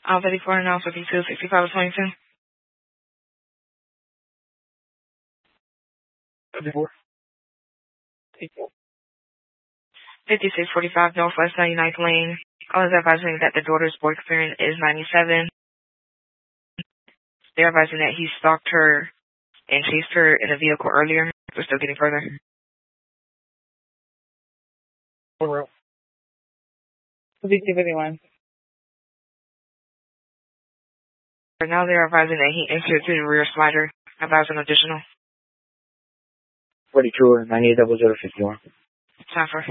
Alpha 54 and Alpha 52, 65 22. 54. 5645 Northwest 99th Lane. Callers advising that the daughter's boyfriend is 97. They're advising that he stalked her and chased her in a vehicle earlier. We're still getting further. For real. 5251. But now they're advising that he entered through the rear slider. Advising additional. 42 980051. Time for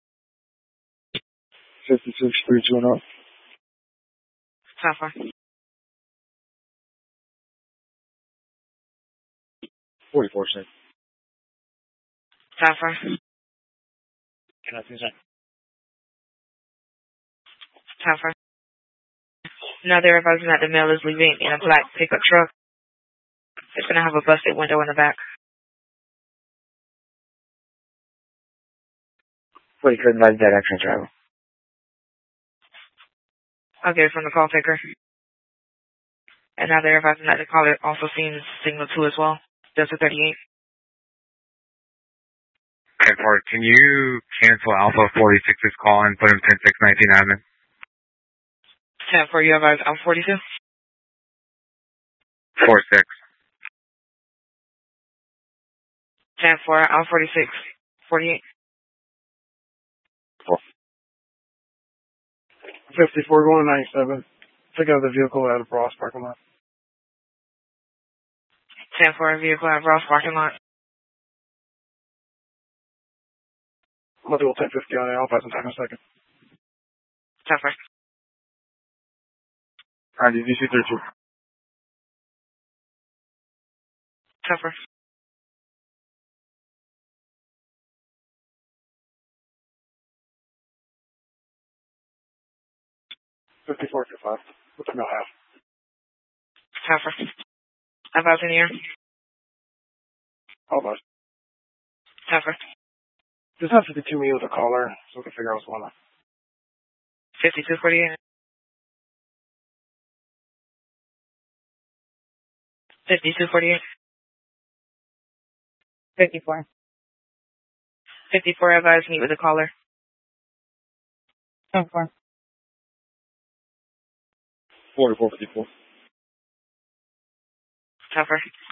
56 320. time for 44 cents. time for Can I see that? time for. Now they're advising that the male is leaving in a black pickup truck. It's going to have a busted window in the back. 42 advise that action travel. I'll get it from the call taker. And now they're advising that the caller also seems signal 2 as well. Delta 38. Okay, Park, can you cancel Alpha 46's call and put him 10-6-19 admin? 10 for you advise I'm 42. 4-6. 10 for I'm 46. 48. 54 going to 97. Took out the vehicle out of Ross parking lot. 10 for a vehicle at Ross parking lot. I'm going to do a 1050 on it. I'll pass in time in a second. 10 for Alright, DC 32. 10 for 54 to 5. What's the mill half? 10 for advise in the air. All bus. 10 for This has 52 me with a caller, so we can figure out what's going on. 52 48. 52 48. 54. 54 advise meet with the caller. 10-4. 44 54. 10 for